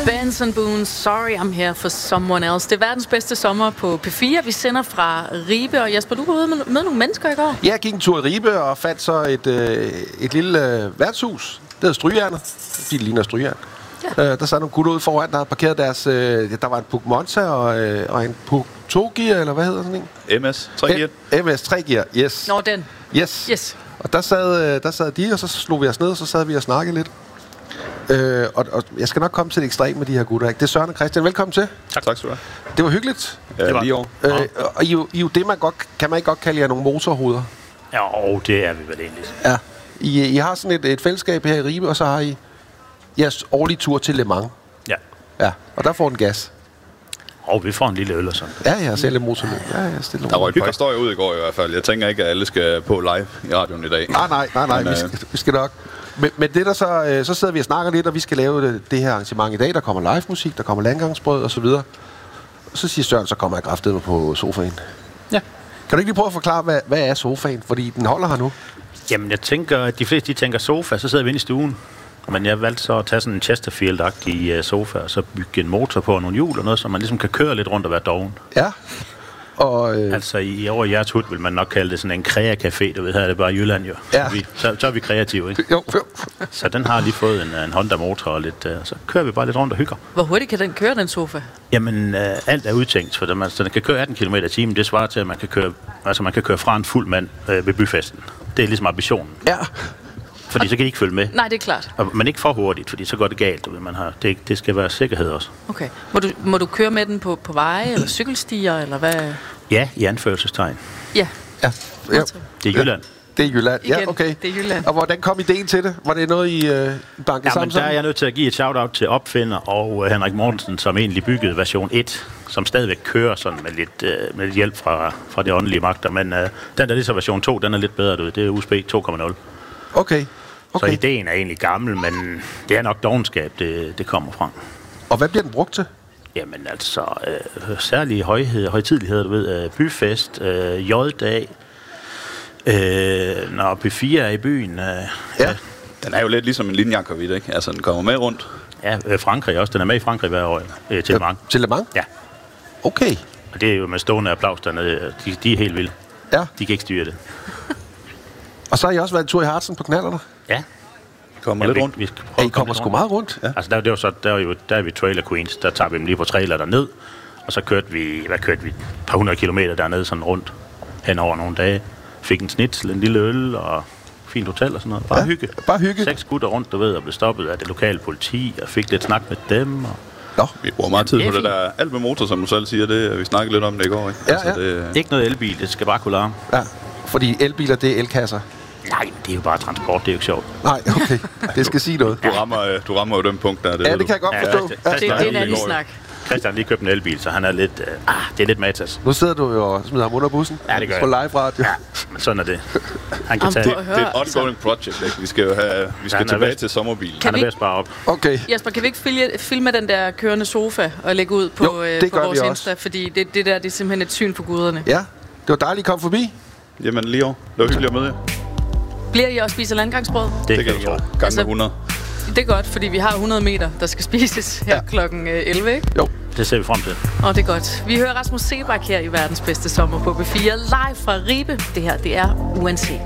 Benson Boone, Sorry I'm Here for Someone Else. Det er verdens bedste sommer på P4. Vi sender fra Ribe, og Jesper, du var ude med nogle mennesker i går. Ja, jeg gik en tur i Ribe og fandt så et lille værtshus. Det hedder Strygjern. De ligner Strygjern. Ja. Der sad nogle gutter ude foran, der havde parkeret deres... der var en Puch Monza og en Puch 2-gear, eller hvad hedder sådan en? MS 3-gear. MS 3-gear, yes. Nå, den. Yes. Og der sad de, og så slog vi os ned, og så sad vi og snakkede lidt. Og jeg skal nok komme til det ekstreme med de her gutter, ikke? Det er Søren og Christian. Velkommen til. Tak skal du have. Det var hyggeligt. Ja, det var lige over. Og I er jo det, kan man ikke godt kalde jer nogle motorhoveder? Jo, det er vi vel egentlig. Ja. I har sådan et fællesskab her i Ribe, og så har I jeres årlige tur til Le Mans. Ja, og der får den gas. Og vi får en lille øl og sådan. Ja, jeg har selv en motorløb. Ja, stille. Der var et par historier ud i går i hvert fald. Jeg tænker ikke, at alle skal på live i radioen i dag. Nej, vi skal nok. Men det der så sidder vi og snakker lidt, og vi skal lave det her arrangement i dag. Der kommer live musik, der kommer landgangsbrød og så videre. Og så siger Søren, så kommer jeg kraftedeme på sofaen. Ja. Kan du ikke lige prøve at forklare, hvad er sofaen? Fordi den holder her nu. Jamen, jeg tænker, at de fleste tænker sofa, så sidder vi inde i stuen. Men jeg valgte så at tage sådan en Chesterfield-agtig sofa, og så bygge en motor på nogle hjul og noget, så man ligesom kan køre lidt rundt og være doven. Ja. Og, altså over i jeres hud vil man nok kalde det sådan en krea-café, du ved, her er det bare Jylland jo. Ja. Så er vi kreative, ikke? Jo. Så den har lige fået en Honda-motor og lidt, så kører vi bare lidt rundt og hygger. Hvor hurtigt kan den køre, den sofa? Jamen, alt er udtænkt, for så den kan køre 18 km i timen. Det svarer til, at man kan køre fra en fuld mand ved byfesten. Det er ligesom ambitionen. Ja. Fordi så kan I ikke følge med. Nej, det er klart. Men ikke for hurtigt, fordi så går det galt. Det skal være sikkerhed også. Okay. Må du køre med den på veje eller cykelstier, eller hvad? Ja, i anførselstegn. Ja. Ja. Det er Jylland. Det er Jylland. Igen, ja, okay. det er Jylland. Og hvordan kom ideen til det? Var det noget, I bankede sammen? Der er jeg nødt til at give et shout-out til opfinder og Henrik Mortensen, som egentlig byggede version 1, som stadigvæk kører sådan med lidt hjælp fra de åndelige magter. Men den der lige så version 2, den er lidt bedre, det er USB 2.0. Okay. Så ideen er egentlig gammel, men det er nok dovenskab, det kommer fra. Og hvad bliver den brugt til? Jamen altså, særlige højtideligheder, du ved, byfest, J-dag, når P4 er i byen. Ja. Den er jo lidt ligesom en linjakkervidt, ikke? Altså, den kommer med rundt. Ja, Frankrig også. Den er med i Frankrig hver år til Le Mans. Til Le Mans? Ja. Okay. Og det er jo med stående applaus dernede. De er helt vilde. Ja. De kan ikke styre det. Og så har I også været en tur i Hartsen på knallerne? Ja. Kommer lidt rundt. I kommer sgu meget rundt. Ja. Altså, der er vi Trailer Queens. Der tager vi dem lige på trailer derned. Og så kørte vi et par 100 kilometer dernede sådan rundt hen over nogle dage. Fik en snitsel, en lille øl og fint hotel og sådan noget. Bare hygge. 6 gutter rundt, du ved, og blev stoppet af det lokale politi og fik lidt snak med dem. Og vi bruger meget tid på det der alt med motor, som du selv siger. Det vi snakkede lidt om det i går, ikke? Ja, altså, det... Ikke noget elbil, det skal bare kunne larme. Ja, fordi elbiler, det er elkasser. Nej, det er jo bare transport, det er jo ikke sjovt. Nej, okay. Det skal sige noget. Du rammer jo den punkt der. Ja, det kan jeg godt forstå. Det er en anden snak. Christian lige købt en elbil, så han er lidt... det er lidt matas. Nu sidder du jo og smider ham under bussen. Ja, det gør jeg. På live radio. Ja, men sådan er det. Han kan tage... Det er et ongoing project, ikke? Vi skal tilbage til sommerbilen. Han er ved at spare op. Okay. Jesper, kan vi ikke filme den der kørende sofa og lægge ud på vores Insta? Fordi det er simpelthen et syn for guderne. Ja, det var dejligt at komme forbi. Jamen lige over. Det var hyggeligt at møde jer. Bliver I også spise landgangsbrød? Det kan du tro. Gang med 100. Det er godt, fordi vi har 100 meter, der skal spises her klokken 11, ikke? Jo, det ser vi frem til. Og det er godt. Vi hører Rasmus Seebach her i verdens bedste sommer på B4 live fra Ribe. Det her, det er UNC.